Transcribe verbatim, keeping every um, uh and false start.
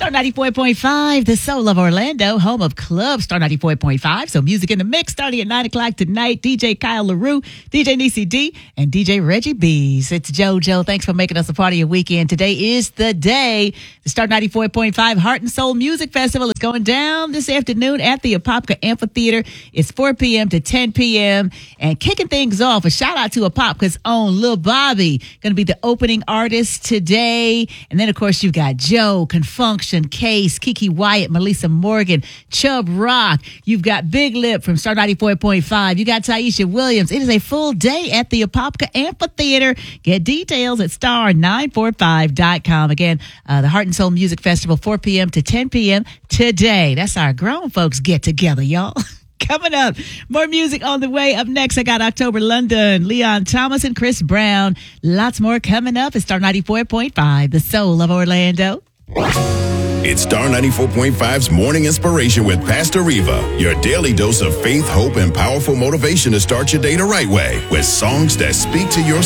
Star ninety-four point five, the soul of Orlando, home of Club Star ninety-four point five. So music in the mix starting at nine o'clock tonight. D J Kyle LaRue, D J Niecy D, and D J Reggie B's. It's JoJo. Thanks for making us a part of your weekend. Today is the day. The Star ninety-four point five Heart and Soul Music Festival is going down this afternoon at the Apopka Amphitheater. It's four p.m. to ten p.m. And kicking things off, a shout out to Apopka's own Lil Bobby. Going to be the opening artist today. And then, of course, you've got Joe, Confunction, Case, Kiki Wyatt, Melissa Morgan, Chubb Rock. You've got Big Lip from Star ninety-four point five. You got Taisha Williams. It is a full day at the Apopka Amphitheater. Get details at star nine four five dot com. Again, uh, the Heart and Soul Music Festival, four p.m. to ten p.m. today. That's our grown folks get together, y'all. Coming up, more music on the way. Up next, I got October London, Leon Thomas, and Chris Brown. Lots more coming up. It's Star ninety-four point five, the soul of Orlando. It's Star ninety-four point five's Morning Inspiration with Pastor Reva, your daily dose of faith, hope, and powerful motivation to start your day the right way with songs that speak to your